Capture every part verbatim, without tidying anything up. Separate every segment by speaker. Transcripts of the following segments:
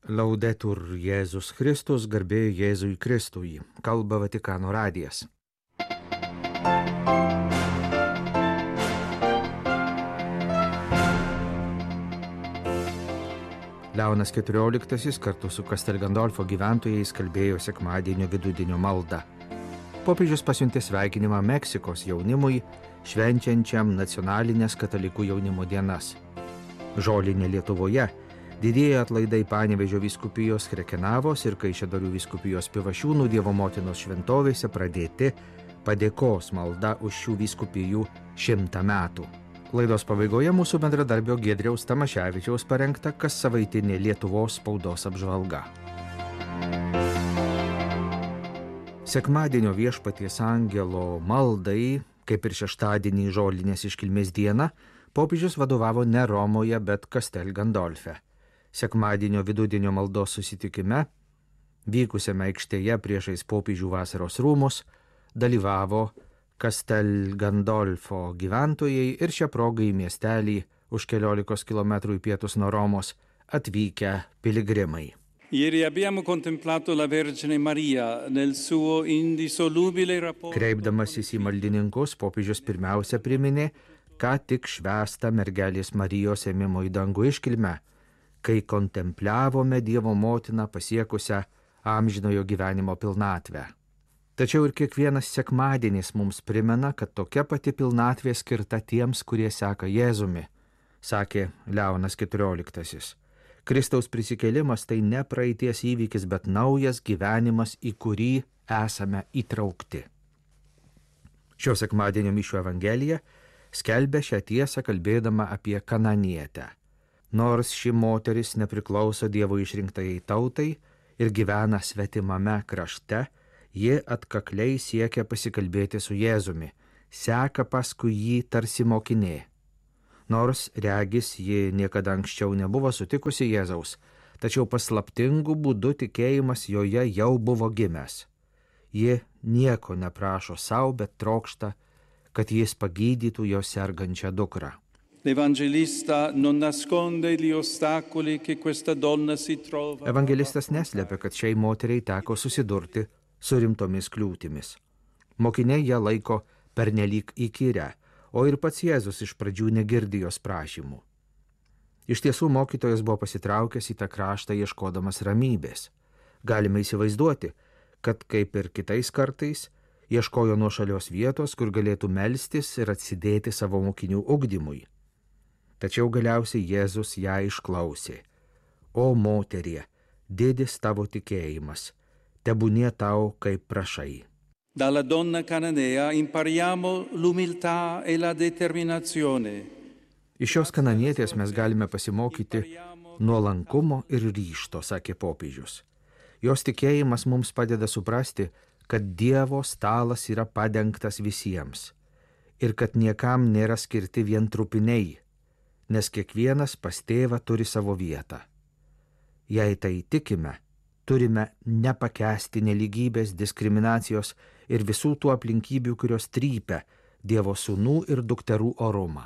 Speaker 1: Laudetur Jėzus Kristus, garbė Jėzui Kristui, kalba Vatikano radijas. Leonas keturioliktasis kartu su Castel Gandolfo gyventojais kalbėjo sekmadienio vidudienio maldą. Popiežius pasiuntė sveikinimą Meksikos jaunimui, švenčiančiam nacionalinės katalikų jaunimo dienas. Žolinė Lietuvoje didieji atlaidai Panevėžio vyskupijos Krekenavos ir Kaišiadorių vyskupijos Pivašiūnų Dievo motinos šventovėse pradėti padėkos malda už šių vyskupijų šimtą metų. Laidos pabaigoje mūsų bendradarbio Giedriaus Tamaševičiaus parengta kas savaitinė Lietuvos spaudos apžvalga. Sekmadienio Viešpaties angelo maldai, kaip ir šeštadienį žolinės iškilmės dieną, popiežius vadovavo ne Romoje, bet Castel Gandolfe. Sekmadienio vidudienio maldos susitikime, vykusiame aikštėje priešais popiežių vasaros rūmus, dalyvavo Castel Gandolfo gyventojai ir šią progą į miestelį už keliolikos kilometrų į pietus nuo Romos atvykę piligrimai.
Speaker 2: Ieri abbiamo contemplato la Vergine Maria nel suo indissolubile rapporto.
Speaker 1: Kreipdamasis į maldininkus, popiežius pirmiausia priminė, ką tik švęstą mergelės Marijos ėmimo į dangų iškilmę, kai kontempliavome Dievo motiną pasiekusią amžinojo gyvenimo pilnatvę. Tačiau ir kiekvienas sekmadienis mums primena, kad tokia pati pilnatvė skirta tiems, kurie seka Jėzumi, sakė Leonas keturioliktasis. Kristaus prisikėlimas tai ne praeities įvykis, bet naujas gyvenimas, į kurį esame įtraukti. Šio sekmadienio mišių evangelija skelbia šią tiesą kalbėdama apie Kananietę. Nors ši moteris nepriklauso Dievo išrinktajai tautai ir gyvena svetimame krašte, ji atkakliai siekia pasikalbėti su Jėzumi, seka paskui jį tarsi mokinė. Nors regis ji niekada anksčiau nebuvo sutikusi Jėzaus, tačiau paslaptingu būdu tikėjimas joje jau buvo gimęs. Ji nieko neprašo savo, bet trokšta, kad jis pagydytų jos sergančią dukrą.
Speaker 2: L'Evangelista non nasconde gli ostacoli che questa donna si trova.
Speaker 1: Evangelistas neslėpia, kad šiai moteriai teko susidurti su rimtomis kliūtimis. Mokiniai ją laiko pernelyg įkyrę, o ir pats Jėzus iš pradžių negirdi jos prašymų. Iš tiesų mokytojas buvo pasitraukęs į tą kraštą ieškodamas ramybės. Galime įsivaizduoti, kad kaip ir kitais kartais ieškojo nuošalios vietos, kur galėtų melstis ir atsidėti savo mokinių ugdymui. Tačiau galiausiai Jėzus ją išklausė. O moterie, didis tavo tikėjimas, tebūnie tau kaip prašai.
Speaker 2: Dalla donna cananea impariamo l'umiltà e la determinazione.
Speaker 1: Iš šios kananietės mes galime pasimokyti nuolankumo ir ryžto, sakė popiežius. Jos tikėjimas mums padeda suprasti, kad Dievo stalas yra padengtas visiems ir kad niekam nėra skirti vien trupiniai, nes kiekvienas pas tėvą turi savo vietą. Jei tai tikime, turime nepakęsti nelygybės, diskriminacijos ir visų tų aplinkybių, kurios trypia Dievo sūnų ir dukterų orumą.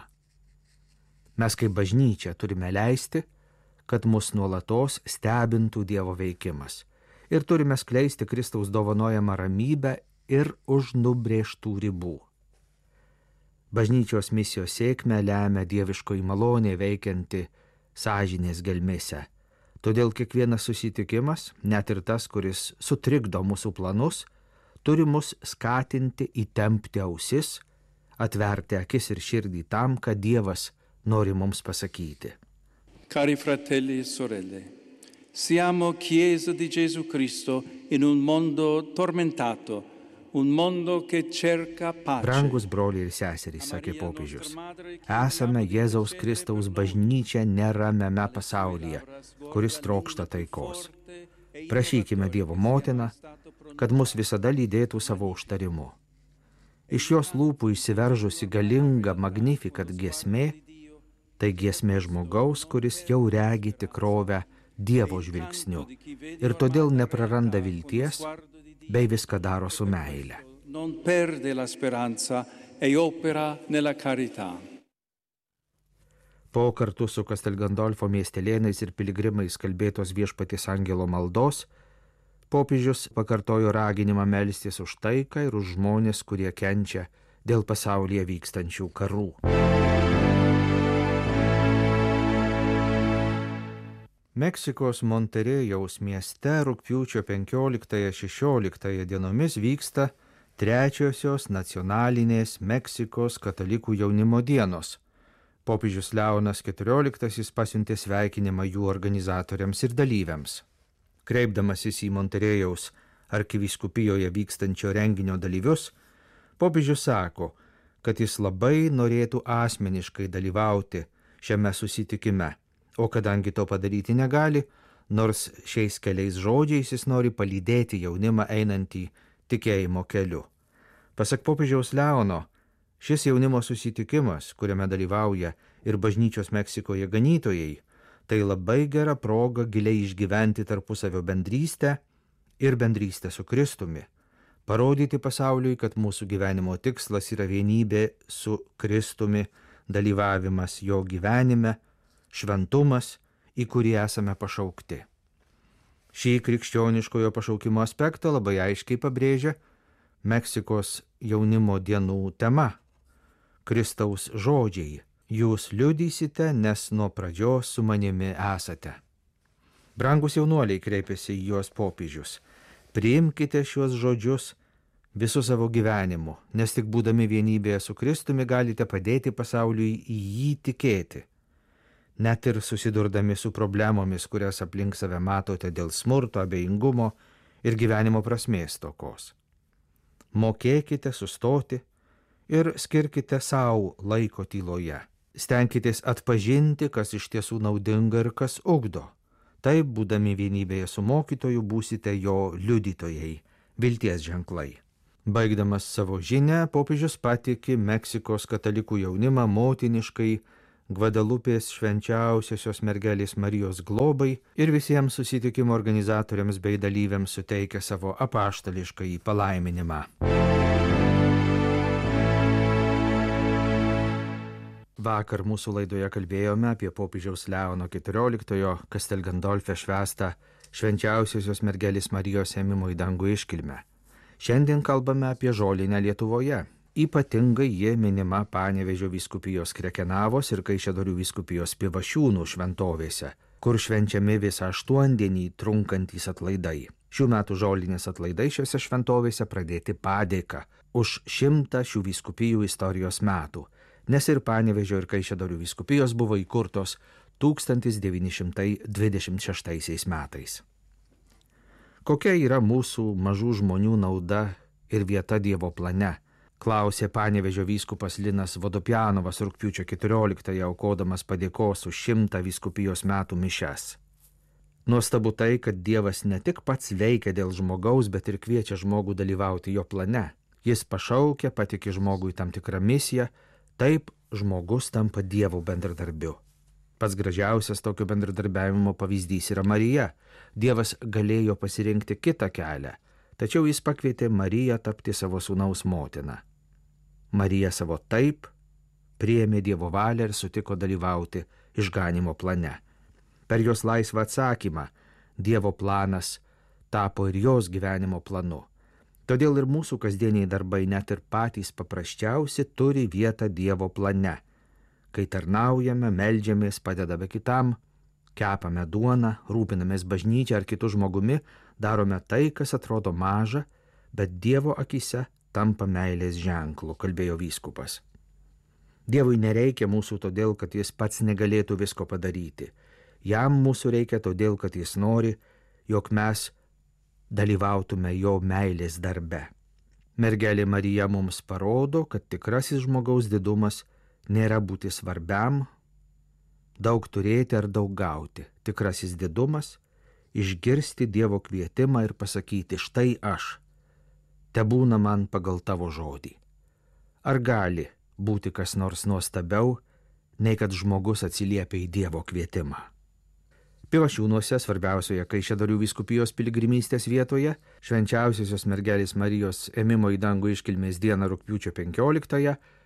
Speaker 1: Mes kaip bažnyčia turime leisti, kad mus nuolatos stebintų Dievo veikimas ir turime skleisti Kristaus dovanojamą ramybę ir už nubrėžtų ribų. Bažnyčios misijos sėkmę lemia dieviškoji malonė veikianti sąžinės gelmėse. Todėl kiekvienas susitikimas, net ir tas, kuris sutrikdo mūsų planus, turi mus skatinti įtempti ausis, atverti akis ir širdį tam, ką Dievas nori mums pasakyti.
Speaker 2: Cari fratelli e sorelle, siamo Chiesa di Gesù Cristo in un mondo tormentato, un mondo che cerca pace.
Speaker 1: Brangus broliai ir seserys, sakė popiežius, esame Jėzaus Kristaus bažnyčia neramiame pasaulyje, kuris trokšta taikos. Prašykime Dievo motiną, kad mus visada lydėtų savo užtarimu. Iš jos lūpų įsiveržusi galinga Magnificat giesmė, tai giesmė žmogaus, kuris jau regi tikrovę Dievo žvilgsniu ir todėl nepraranda vilties, bei viską daro su meile.
Speaker 2: Non perde la speranza e opera nella carità.
Speaker 1: Po kartu su Castel Gandolfo miestelėnais ir piligrimais kalbėtos Viešpaties angelo maldos, popiežius pakartojo raginimą melstis už taiką ir už žmonės, kurie kenčia dėl pasaulyje vykstančių karų. Meksikos Monterėjaus mieste rugpjūčio penkioliktąją-šešioliktąją dienomis vyksta trečiosios nacionalinės Meksikos katalikų jaunimo dienos. Popiežius Leonas keturioliktasis pasiuntė sveikinimą jų organizatoriams ir dalyviams. Kreipdamasis į Monterėjaus arkivyskupijoje vykstančio renginio dalyvius, popiežius sako, kad jis labai norėtų asmeniškai dalyvauti šiame susitikime, o kadangi to padaryti negali, nors šiais keliais žodžiais jis nori palydėti jaunimą einantį tikėjimo keliu. Pasak popiežiaus Leono, šis jaunimo susitikimas, kuriame dalyvauja ir bažnyčios Meksikoje ganytojai, tai labai gera proga giliai išgyventi tarpusavio bendrystę ir bendrystę su Kristumi, parodyti pasauliui, kad mūsų gyvenimo tikslas yra vienybė su Kristumi, dalyvavimas jo gyvenime, šventumas, į kurį esame pašaukti. Šį krikščioniškojo pašaukimo aspektą labai aiškiai pabrėžia Meksikos jaunimo dienų tema – Kristaus žodžiai. Jūs liudysite, nes nuo pradžios su manimi esate. Brangus jaunuoliai, kreipėsi į juos popiežius, priimkite šiuos žodžius visu savo gyvenimu, nes tik būdami vienybėje su Kristumi galite padėti pasauliui į jį tikėti. Net ir susidurdami su problemomis, kurias aplink save matote dėl smurto, abejingumo ir gyvenimo prasmės stokos. Mokėkite sustoti ir skirkite savo laiko tyloje. Stenkitės atpažinti, kas iš tiesų naudinga ir kas ugdo. Taip, būdami vienybėje su mokytoju, būsite jo liudytojai, vilties ženklai. Baigdamas savo žinią, popiežius patiki Meksikos katalikų jaunimą motiniškai Gvadalupės švenčiausiosios mergelės Marijos globai ir visiems susitikimo organizatoriams bei dalyviams suteikia savo apaštališkąjį palaiminimą. Vakar mūsų laidoje kalbėjome apie popiežiaus Leono keturioliktojo Castel Gandolfe švęstą švenčiausiosios mergelės Marijos ėmimo į dangų iškilmę. Šiandien kalbame apie žolinę Lietuvoje. Ypatingai jie minima Panevėžio vyskupijos Krekenavos ir Kaišiadorių vyskupijos Pivašiūnų šventovėse, kur švenčiami visą aštuondienį trunkantys atlaidai. Šių metų žolinės atlaidai šiose šventovėse pradėti padėka už šimtą šių vyskupijų istorijos metų, nes ir Panevėžio ir Kaišiadorių vyskupijos buvo įkurtos tūkstantis devyni šimtai dvidešimt šeštaisiais metais. Kokia yra mūsų mažų žmonių nauda ir vieta Dievo plane? Klausė Panevėžio vyskupas Linas Vodopjanovas rugpjūčio keturioliktąją aukodamas padėkos už šimtą vyskupijos metų mišias. Nuostabu tai, kad Dievas ne tik pats veikia dėl žmogaus, bet ir kviečia žmogų dalyvauti jo plane. Jis pašaukia, patiki žmogui tam tikrą misiją, taip žmogus tampa Dievo bendradarbiu. Pats gražiausias tokio bendradarbiavimo pavyzdys yra Marija. Dievas galėjo pasirinkti kitą kelią, tačiau jis pakvietė Mariją tapti savo sūnaus motina. Marija savo taip priėmė Dievo valią ir sutiko dalyvauti išganimo plane. Per jos laisvą atsakymą Dievo planas tapo ir jos gyvenimo planu. Todėl ir mūsų kasdieniai darbai, net ir patys paprasčiausi, turi vietą Dievo plane. Kai tarnaujame, meldžiamės, padedame kitam, kepame duoną, rūpinamės bažnyčia ar kitų žmogumi, darome tai, kas atrodo maža, bet Dievo akise tampa meilės ženklu, kalbėjo vyskupas. Dievui nereikia mūsų todėl, kad jis pats negalėtų visko padaryti. Jam mūsų reikia todėl, kad jis nori, jog mes dalyvautume jo meilės darbe. Mergelė Marija mums parodo, kad tikrasis žmogaus didumas nėra būti svarbiam, daug turėti ar daug gauti. Tikrasis didumas – išgirsti Dievo kvietimą ir pasakyti, štai aš, tebūna man pagal tavo žodį. Ar gali būti kas nors nuostabiau, nei kad žmogus atsiliepia į Dievo kvietimą? Pivašiūnuose, svarbiausioje Kaišiadorių vyskupijos piligrimystės vietoje, švenčiausiosios mergelės Marijos ėmimo į dangų iškilmės dieną rugpjūčio penkioliktąją,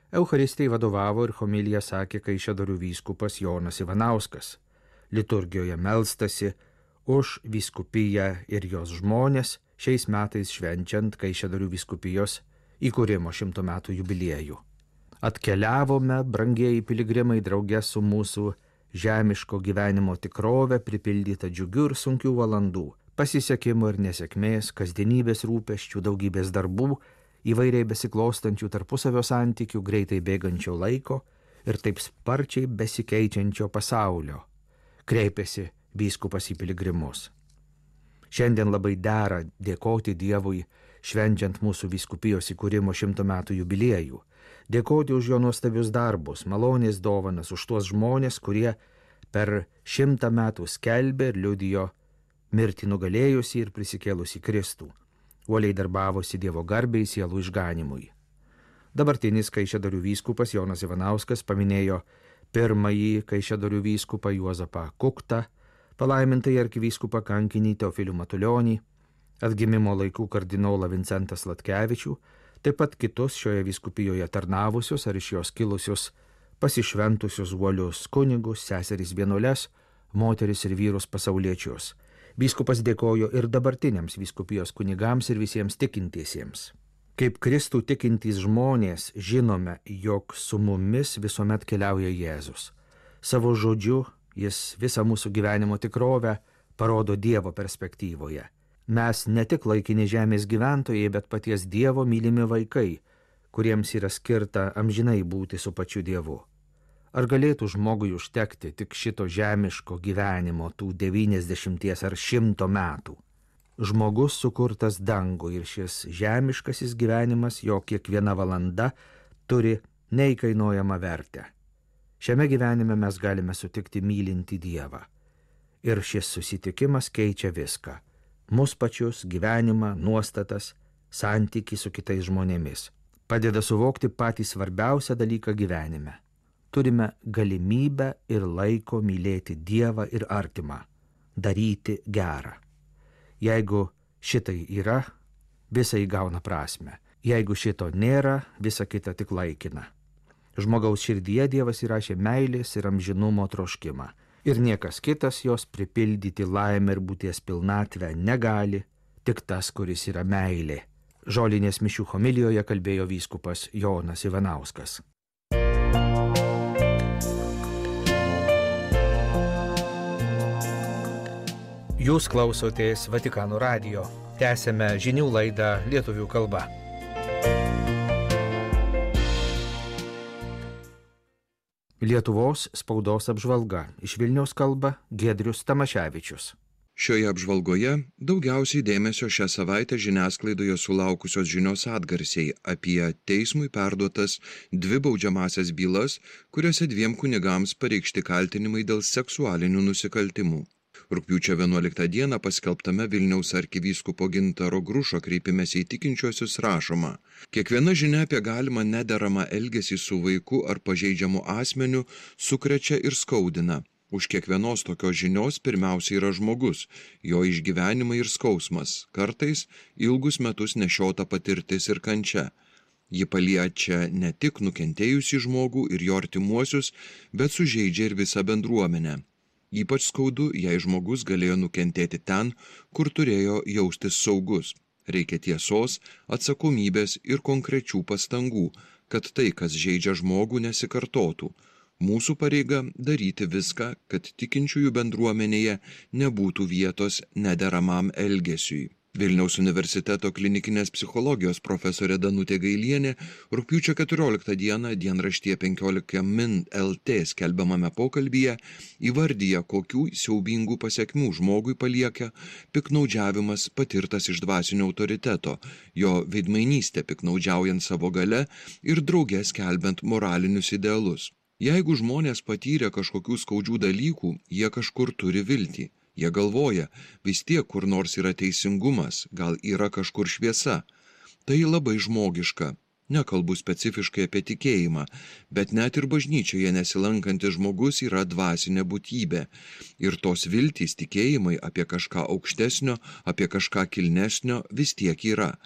Speaker 1: Eucharistijai vadovavo ir homiliją sakė Kaišiadorių vyskupas Jonas Ivanauskas. Liturgijoje melstasi už vyskupiją ir jos žmonės, šiais metais švenčiant Kaišiadorių vyskupijos įkūrimo šimto metų jubiliejų. Atkeliavome, brangieji piligrimai, drauge su mūsų žemiško gyvenimo tikrove, pripildyta džiugių ir sunkių valandų, pasisekimo ir nesėkmės, kasdienybės rūpesčių, daugybės darbų, įvairiai besiklostančių tarpusavio santykių, greitai bėgančio laiko ir taip sparčiai besikeičiančio pasaulio, kreipėsi vyskupas į piligrimus. Šiandien labai dera dėkoti Dievui, švenčiant mūsų vyskupijos įkūrimo šimto metų jubiliejų, dėkoti už jo nuostabius darbus, malonės dovanas, už tuos žmonės, kurie per šimtą metų skelbė ir liudijo mirtį nugalėjusi ir prisikėlusi Kristų, uoliai darbavosi Dievo garbei sielų išganimui. Dabartinis Kaišiadorių vyskupas Jonas Ivanauskas paminėjo pirmąjį Kaišiadorių vyskupą Juozapą Kuktą, palaimintąjį arkivyskupą kankinį Teofilių Matulionį, atgimimo laikų kardinolą Vincentą Sladkevičių, taip pat kitus šioje vyskupijoje tarnavusius ar iš jos kilusius pasišventusius uolius kunigus, seseris vienuoles, moteris ir vyrus pasauliečius. Vyskupas dėkojo ir dabartiniams vyskupijos kunigams ir visiems tikintiesiems. Kaip Kristų tikintys žmonės žinome, jog su mumis visuomet keliauja Jėzus. Savo žodžiu jis visą mūsų gyvenimo tikrovę parodo Dievo perspektyvoje. Mes ne tik laikini žemės gyventojai, bet paties Dievo mylimi vaikai, kuriems yra skirta amžinai būti su pačiu Dievu. Ar galėtų žmogui užtekti tik šito žemiško gyvenimo tų devyniasdešimties ar šimto metų? Žmogus sukurtas dangų ir šis žemiškasis gyvenimas, jo kiekviena valanda turi neįkainojamą vertę. Šiame gyvenime mes galime sutikti mylintį Dievą. Ir šis susitikimas keičia viską. Mus pačius, gyvenimą, nuostatas, santykį su kitais žmonėmis. Padeda suvokti patį svarbiausią dalyką gyvenime. Turime galimybę ir laiko mylėti Dievą ir artimą, daryti gerą. Jeigu šitai yra, visa įgauna prasme. Jeigu šito nėra, visa kita tik laikina. Žmogaus širdyje Dievas įrašė meilės ir amžinumo troškimą. Ir niekas kitas jos pripildyti laimę ir būties pilnatvę negali, tik tas, kuris yra meilė. Žolinės mišių homilijoje kalbėjo vyskupas Jonas Ivanauskas. Jūs klausotės Vatikano radijo. Tęsėme žinių laidą lietuvių kalba. Lietuvos spaudos apžvalga. Iš Vilniaus kalba Giedrius Tamaševičius.
Speaker 3: Šioje apžvalgoje daugiausiai dėmesio šią savaitę žiniasklaidoje sulaukusios žinios atgarsiai apie teismui perduotas dvi baudžiamąsias bylas, kuriuose dviem kunigams pareikšti kaltinimai dėl seksualinių nusikaltimų. Rugpjūčio vienuoliktą dieną paskelbtame Vilniaus arkivyskupo Gintaro Grušo kreipimesi į tikinčiuosius rašoma: kiekviena žinia apie galimą nederamą elgesį su vaiku ar pažeidžiamu asmeniu sukrečia ir skaudina. Už kiekvienos tokios žinios pirmiausia yra žmogus, jo išgyvenimai ir skausmas, kartais ilgus metus nešiota patirtis ir kančia. Ji paliečia ne tik nukentėjusį žmogų ir jo artimuosius, bet sužeidžia ir visą bendruomenę. Ypač skaudu, jei žmogus galėjo nukentėti ten, kur turėjo jaustis saugus. Reikia tiesos, atsakomybės ir konkrečių pastangų, kad tai, kas žeidžia žmogų, nesikartotų. Mūsų pareiga daryti viską, kad tikinčiųjų bendruomenėje nebūtų vietos nederamam elgesiui. Vilniaus universiteto klinikinės psichologijos profesorė Danutė Gailienė rugpjūčio keturioliktą dieną dienraštyje penkiolika min lt skelbiamame pokalbyje įvardyja, kokių siaubingų pasekmių žmogui palieka piknaudžiavimas patirtas iš dvasinio autoriteto, jo veidmainystė piknaudžiaujant savo gale ir drauge skelbiant moralinius idealus. Jeigu žmonės patyrė kažkokių skaudžių dalykų, jie kažkur turi viltį. Jie galvoja, vis tiek kur nors yra teisingumas, gal yra kažkur šviesa. Tai labai žmogiška. Nekalbu specifiškai apie tikėjimą, bet net ir bažnyčioje nesilankantis žmogus yra dvasinė būtybė. Ir tos viltys tikėjimai apie kažką aukštesnio, apie kažką kilnesnio vis tiek yra.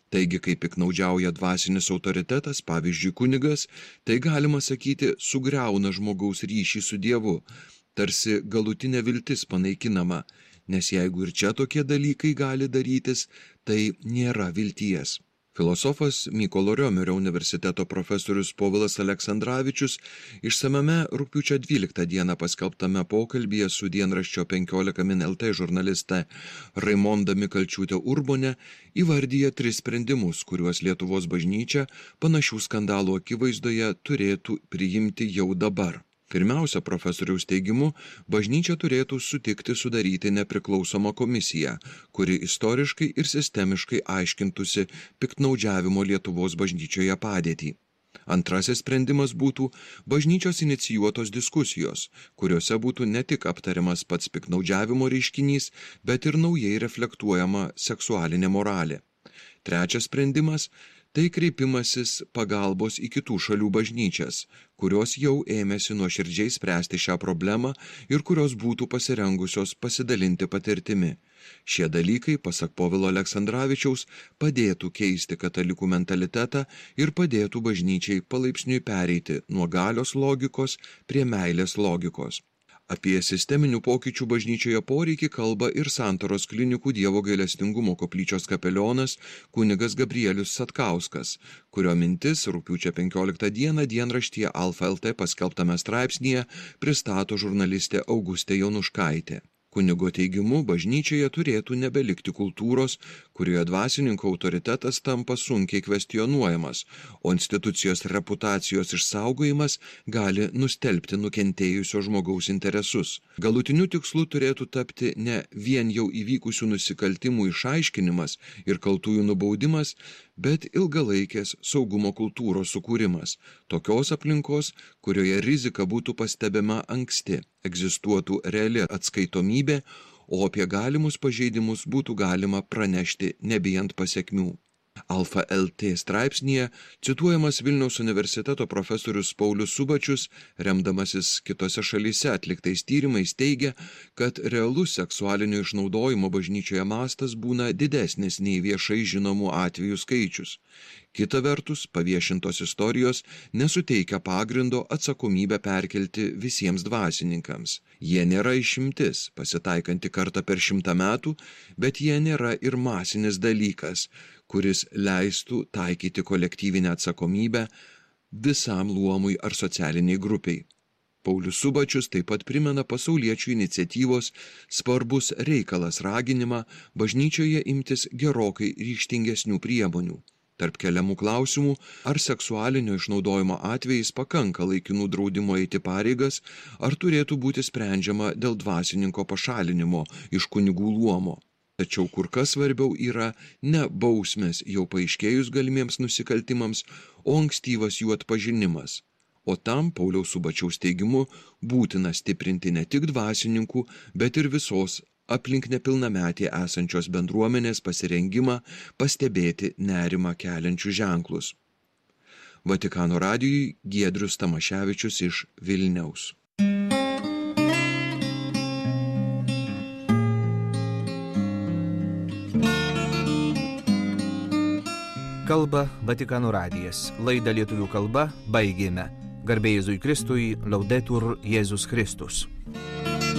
Speaker 3: Taigi, kai piknaudžiauja dvasinis autoritetas, pavyzdžiui kunigas, tai galima sakyti sugriauna žmogaus ryšį su Dievu, tarsi galutinė viltis panaikinama, nes jeigu ir čia tokie dalykai gali darytis, tai nėra vilties. Filosofas Mykolo Riomerio universiteto profesorius Povilas Aleksandravičius išsamiame rugpjūčio dvyliktą dieną paskelbtame pokalbyje su dienraščio penkiolika min lt žurnaliste Raimonda Mikalčiūtė Urbone įvardyja tris sprendimus, kuriuos Lietuvos bažnyčia panašių skandalų akivaizdoje turėtų priimti jau dabar. Pirmiausia, profesoriaus teigimu, bažnyčia turėtų sutikti sudaryti nepriklausomą komisiją, kuri istoriškai ir sistemiškai aiškintųsi piktnaudžiavimo Lietuvos bažnyčioje padėtį. Antrasis sprendimas būtų bažnyčios inicijuotos diskusijos, kuriuose būtų ne tik aptariamas pats piktnaudžiavimo reiškinys, bet ir naujai reflektuojama seksualinė moralė. Trečias sprendimas – tai kreipimasis pagalbos į kitų šalių bažnyčias, kurios jau ėmėsi nuoširdžiai spręsti šią problemą ir kurios būtų pasirengusios pasidalinti patirtimi. Šie dalykai, pasak Povilo Aleksandravičiaus, padėtų keisti katalikų mentalitetą ir padėtų bažnyčiai palaipsniui pereiti nuo galios logikos prie meilės logikos. Apie sisteminių pokyčių bažnyčioje poreikį kalba ir Santaros klinikų Dievo gailestingumo koplyčios kapelionas kunigas Gabrielius Satkauskas, kurio mintis rugpjūčio penkioliktą dieną dienraštyje Alfa lt paskelbtame straipsnyje pristato žurnalistė Augustė Jonuškaitė. Kunigo teigimu, bažnyčioje turėtų nebelikti kultūros, kurioje dvasininko autoritetas tampa sunkiai kvestionuojamas, o institucijos reputacijos išsaugojimas gali nustelbti nukentėjusio žmogaus interesus. Galutiniu tikslu turėtų tapti ne vien jau įvykusių nusikaltimų išaiškinimas ir kaltųjų nubaudimas, bet ilgalaikės saugumo kultūros sukūrimas, tokios aplinkos, kurioje rizika būtų pastebima anksti, egzistuotų reali atskaitomybė, o apie galimus pažeidimus būtų galima pranešti nebijant pasekmių. Alfa lt straipsnyje cituojamas Vilniaus universiteto profesorius Paulius Subačius, remdamasis kitose šalyse atliktais tyrimais, teigia, kad realus seksualinio išnaudojimo bažnyčioje mastas būna didesnis nei viešai žinomų atvejų skaičius. Kita vertus, paviešintos istorijos nesuteikia pagrindo atsakomybę perkelti visiems dvasininkams. Jie nėra išimtis, pasitaikanti kartą per šimtą metų, bet jie nėra ir masinis dalykas, kuris leistų taikyti kolektyvinę atsakomybę visam luomui ar socialiniai grupiai. Paulius Subačius taip pat primena pasauliečių iniciatyvos svarbus reikalas raginimą bažnyčioje imtis gerokai ryžtingesnių priemonių. Tarp keliamų klausimų, ar seksualinio išnaudojimo atvejais pakanka laikinų draudimo eiti pareigas, ar turėtų būti sprendžiama dėl dvasininko pašalinimo iš kunigų luomo. Tačiau kur kas svarbiau yra ne bausmės jau paaiškėjus galimiems nusikaltimams, o ankstyvas jų atpažinimas. O tam, Pauliaus Subačiaus teigimu, būtina stiprinti ne tik dvasininkų, bet ir visos aplink nepilnametį esančios bendruomenės pasirengimą pastebėti nerimą keliančius ženklus. Vatikano radijui Giedrius Tamaševičius iš Vilniaus.
Speaker 1: Kalba Vatikano radijas. Laidą lietuvių kalba baigėme. Garbė Jėzui Kristui, Laudetur Jėzus Kristus.